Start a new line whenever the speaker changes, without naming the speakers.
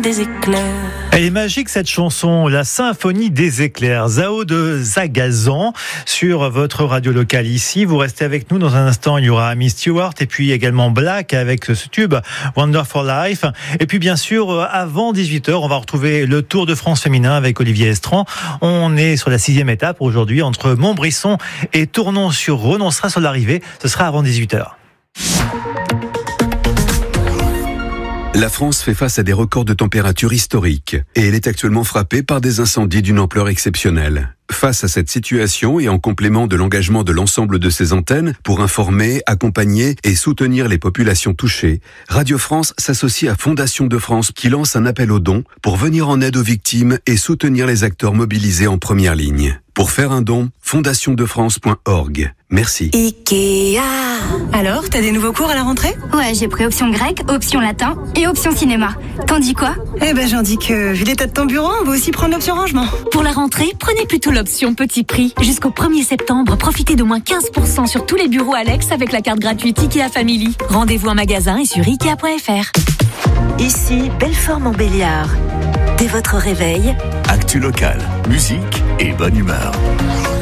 des éclairs.
Elle est magique cette chanson, la symphonie des éclairs. Zao de Zagazan sur votre radio locale ici. Vous restez avec nous dans un instant. Il y aura Amy Stewart et puis également Black avec ce tube Wonderful Life. Et puis bien sûr, avant 18h, on va retrouver le Tour de France féminin avec Olivier Estran. On est sur la 6e étape aujourd'hui entre Montbrisson et Tournon-sur-Rhône. On sera sur l'arrivée. Ce sera avant 18h.
La France fait face à des records de température historiques et elle est actuellement frappée par des incendies d'une ampleur exceptionnelle. Face à cette situation et en complément de l'engagement de l'ensemble de ses antennes pour informer, accompagner et soutenir les populations touchées, Radio France s'associe à Fondation de France qui lance un appel aux dons pour venir en aide aux victimes et soutenir les acteurs mobilisés en première ligne. Pour faire un don, fondationdefrance.org. Merci.
Ikea. Alors, t'as des nouveaux cours à la rentrée ?
Ouais, j'ai pris option grec, option latin et option cinéma. T'en dis quoi ?
Eh ben, j'en dis que, vu l'état de ton bureau, on va aussi prendre l'option rangement.
Pour la rentrée, prenez plutôt l'option petit prix. Jusqu'au 1er septembre, profitez d'au moins 15% sur tous les bureaux Alex avec la carte gratuite Ikea Family. Rendez-vous en magasin et sur Ikea.fr.
Ici, Belfort-Montbéliard. Dès votre réveil,
actu local, musique et bonne humeur.